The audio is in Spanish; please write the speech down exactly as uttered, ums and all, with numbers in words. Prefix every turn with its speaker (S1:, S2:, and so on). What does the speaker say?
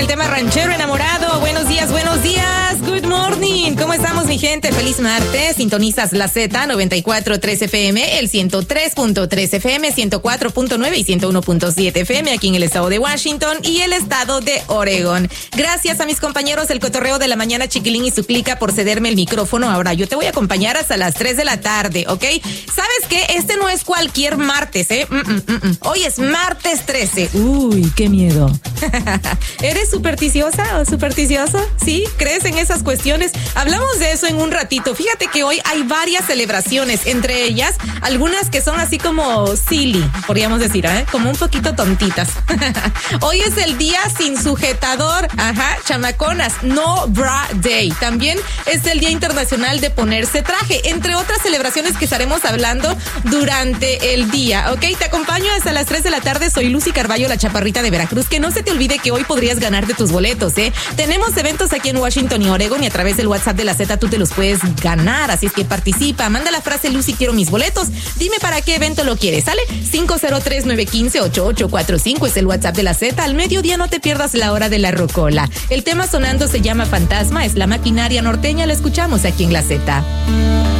S1: el tema ranchero enamorado. Buenos días, buenos días. Good morning. ¿Cómo estamos, mi gente? Feliz martes. Sintonizas la Z noventa y cuatro punto tres F M, el ciento tres punto tres F M, ciento cuatro punto nueve y ciento uno punto siete F M aquí en el estado de Washington y el estado de Oregón. Gracias a mis compañeros del Cotorreo de la Mañana, Chiquilín y su clica, por cederme el micrófono. Ahora yo te voy a acompañar hasta las tres de la tarde, ¿ok? ¿Sabes qué? Este no es cualquier martes, ¿eh? Mm, mm, mm, mm. Hoy es martes trece. Uy, qué miedo. ¿Eres supersticiosa o supersticioso? ¿Sí? ¿Crees en esas cuestiones? Hablamos de eso en un ratito. Fíjate que hoy hay varias celebraciones, entre ellas algunas que son así como silly, podríamos decir, ¿eh? Como un poquito tontitas. Hoy es el día sin sujetador. Ajá, chamaconas, no bra day. También es el Día Internacional de ponerse traje, entre otras celebraciones que estaremos hablando durante el día, ¿ok? Te acompaño hasta las tres de la tarde. Soy Lucy Carballo, la chaparrita de Veracruz. Que no se te olvide que hoy podrías ganarte tus boletos, ¿eh? Tenemos eventos aquí en Washington y Oregon y a través del WhatsApp de la Z tú te los puedes ganar, así es que participa. Manda la frase Lucy, quiero mis boletos. Dime para qué evento lo quieres, ¿sale? cinco cero tres, nueve uno cinco, ocho ocho cuatro cinco es el WhatsApp de la Z. Al mediodía no te pierdas la hora de la rocola. El tema sonando se llama Fantasma, es la maquinaria norteña, la escuchamos aquí en la Z.